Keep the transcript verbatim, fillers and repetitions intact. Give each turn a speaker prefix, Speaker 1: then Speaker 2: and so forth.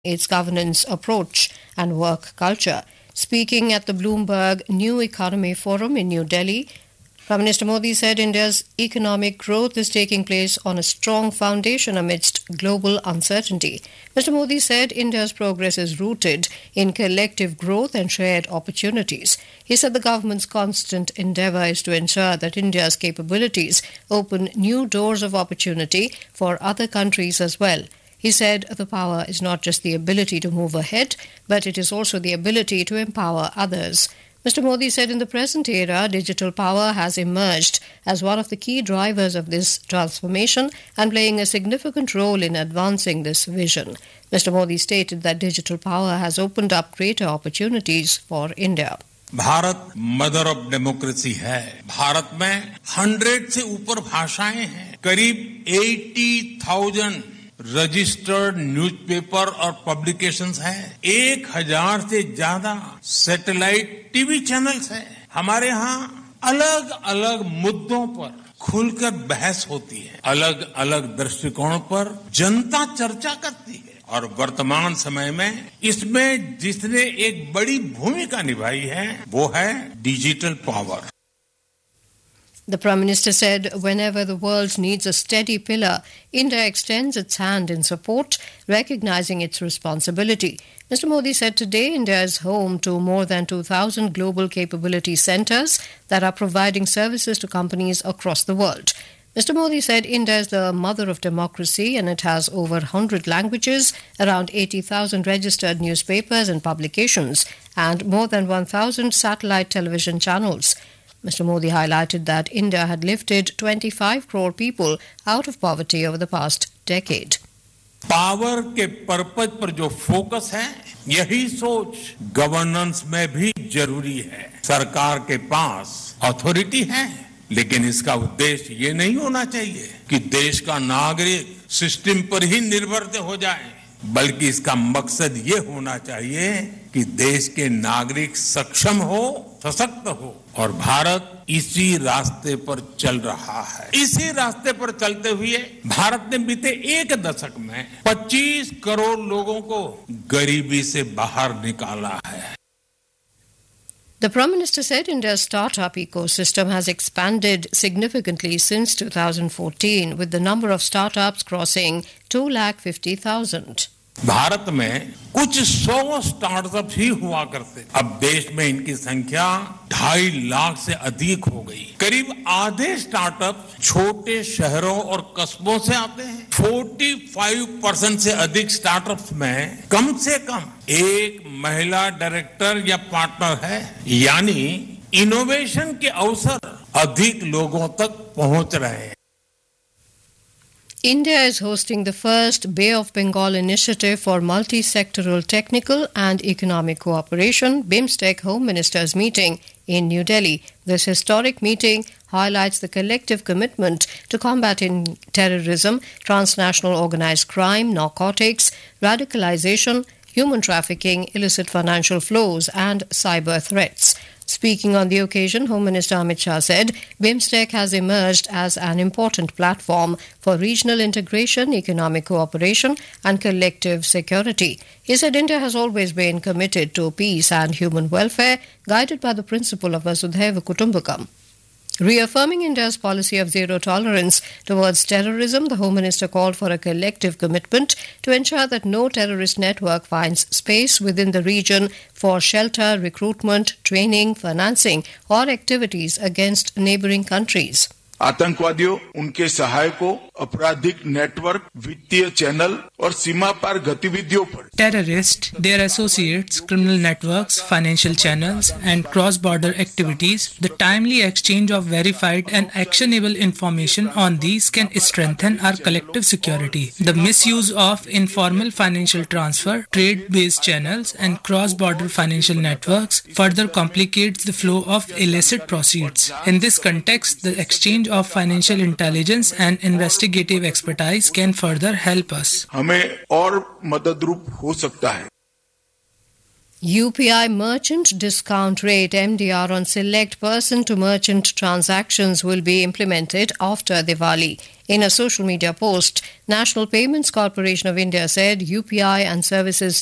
Speaker 1: its governance approach and work culture. Speaking at the Bloomberg New Economy Forum in New Delhi, Prime Minister Modi said India's economic growth is taking place on a strong foundation amidst global uncertainty. Mister Modi said India's progress is rooted in collective growth and shared opportunities. He said the government's constant endeavour is to ensure that India's capabilities open new doors of opportunity for other countries as well. He said the power is not just the ability to move ahead, but it is also the ability to empower others. Mister Modi said in the present era, digital power has emerged as one of the key drivers of this transformation and playing a significant role in advancing this vision. Mister Modi stated that digital power has opened up greater opportunities for India.
Speaker 2: Bharat mother of democracy है। भारत में hundred से ऊपर भाषाएं हैं, करीब अस्सी हज़ार registered newspaper और पब्लिकेशंस हैं, एक हजार से ज्यादा सैटेलाइट टीवी चैनल्स हैं। हमारे यहाँ अलग अलग मुद्दों पर खुलकर बहस होती है, अलग अलग दृष्टिकोण पर जनता चर्चा करती है और वर्तमान समय में इसमें जिसने एक बड़ी भूमिका निभाई है वो है digital power.
Speaker 1: The Prime Minister said whenever the world needs a steady pillar, India extends its hand in support, recognizing its responsibility. Mister Modi said today India is home to more than two thousand global capability centers that are providing services to companies across the world. Mister Modi said India is the mother of democracy and it has over one hundred languages, around eighty thousand registered newspapers and publications, and more than one thousand satellite television channels. Mister Modi highlighted that India had lifted twenty-five crore people out of poverty over the past decade.
Speaker 2: Power के purpose पर जो focus है, यही सोच governance में भी जरूरी है। सरकार के पास अथॉरिटी है, लेकिन इसका उद्देश्य ये नहीं होना चाहिए कि देश का नागरिक सिस्टम पर ही निर्भर हो जाए, बल्कि इसका मकसद ये होना चाहिए कि देश के नागरिक सक्षम हो, सशक्त हो, और भारत इसी रास्ते पर चल रहा है। इसी रास्ते पर चलते हुए भारत ने बीते एक दशक में पच्चीस करोड़ लोगों को गरीबी से बाहर निकाला है।
Speaker 1: The Prime Minister said India's startup ecosystem has expanded significantly since two thousand fourteen, with the number of startups crossing two lakh fifty thousand.
Speaker 2: Bharat में कुछ सौ स्टार्टअप ही हुआ करते, अब देश में इनकी संख्या ढाई लाख से अधिक हो गई। करीब आधे स्टार्टअप छोटे शहरों और कस्बों से आते हैं। पैंतालीस परसेंट से अधिक स्टार्टअप्स में कम से कम एक महिला डायरेक्टर या पार्टनर है, यानी इनोवेशन के अवसर अधिक लोगों तक पहुंच रहे हैं।
Speaker 1: India is hosting the first Bay of Bengal initiative for multi-sectoral technical and economic cooperation, BIMSTEC Home Ministers meeting in New Delhi. This historic meeting highlights the collective commitment to combating terrorism, transnational organized crime, narcotics, radicalization, human trafficking, illicit financial flows, and cyber threats. Speaking on the occasion, Home Minister Amit Shah said BIMSTEC has emerged as an important platform for regional integration, economic cooperation and collective security. He said India has always been committed to peace and human welfare, guided by the principle of Vasudhaiva Kutumbakam. Reaffirming India's policy of zero tolerance towards terrorism, the Home Minister called for a collective commitment to ensure that no terrorist network finds space within the region for shelter, recruitment, training, financing or activities against neighbouring countries.
Speaker 3: आतंकवादियों, उनके सहायकों, आपराधिक network, वित्तीय channel और सीमा पार गतिविधियों पर
Speaker 4: terrorists, their associates, criminal networks, financial channels and cross-border activities, the timely exchange of verified and actionable information on these can strengthen our collective security. The misuse of informal financial transfer, trade-based channels and cross-border financial networks further complicates the flow of illicit proceeds. In this context, the exchange of financial intelligence and investigative expertise can further help us.
Speaker 3: हमें और मददरूप हो सकता है.
Speaker 1: U P I merchant discount rate M D R on select person-to-merchant transactions will be implemented after Diwali. In a social media post, National Payments Corporation of India said U P I and services